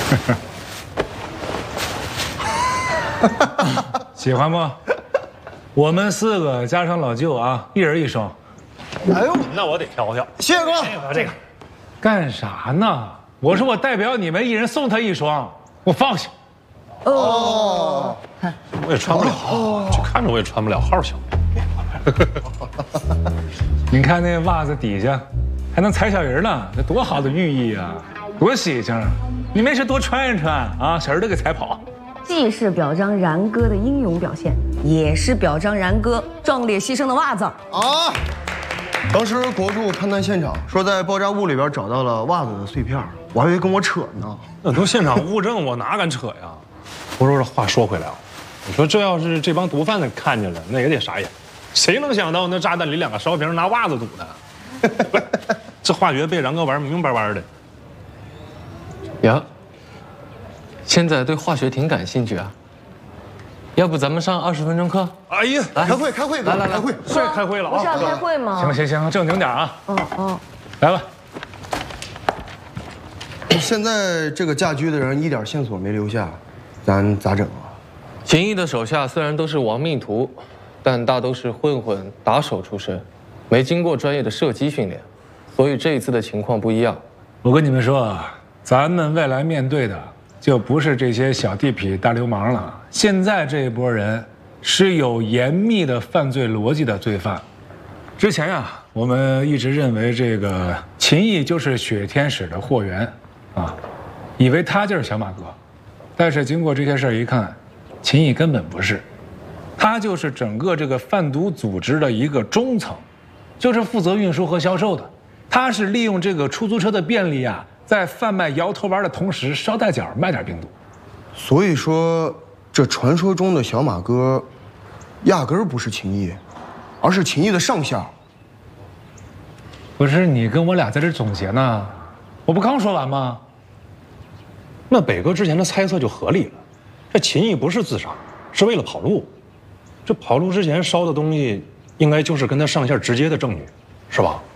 喜欢不？我们4个加上老舅啊，一人1双。 哎呦， 那我得挑挑。 谢谢哥。 这个干啥呢？我说我代表你们一人送他1双，我放下。 哦， 我也穿不了，就看着我也穿不了，号小。 你看那袜子底下还能踩小人呢，这多好的寓意啊，多喜庆！你没事多穿一穿啊，小人都给踩跑。 既是表彰然哥的英勇表现，也是表彰然哥壮烈牺牲的袜子啊！当时国柱勘探现场，说在爆炸物里边找到了袜子的碎片，我还以为跟我扯呢。 那都现场物证，我哪敢扯呀？不过这话说回来啊，你说这要是这帮毒贩子看见了，那也得傻眼。谁能想到那炸弹里2个烧瓶拿袜子堵的？这化学被然哥玩明明白白的。 呀，现在对化学挺感兴趣啊。要不咱们上20分钟课？ 哎呀， 来开会，来开会， 是开会了啊！ 不是要开会吗？ 行，正经点啊。来吧。 现在这个嫁居的人一点线索没留下，咱咋整啊？ 秦毅的手下虽然都是亡命徒，但大都是混混打手出身，没经过专业的射击训练，所以这一次的情况不一样。 我跟你们说啊，咱们未来面对的就不是这些小地痞大流氓了，现在这一波人是有严密的犯罪逻辑的罪犯。之前呀，我们一直认为这个秦毅就是雪天使的货源，啊，以为他就是小马哥，但是经过这些事儿一看，秦毅根本不是，他就是整个这个贩毒组织的一个中层，就是负责运输和销售的。他是利用这个出租车的便利啊，在贩卖摇头丸的同时捎带脚卖点病毒。 所以说，这传说中的小马哥，压根儿不是秦毅，而是秦毅的上校。 不是你跟我俩在这总结呢，我不刚说完吗？ 那北哥之前的猜测就合理了，这秦毅不是自杀，是为了跑路。这跑路之前烧的东西，应该就是跟他上线直接的证据，是吧？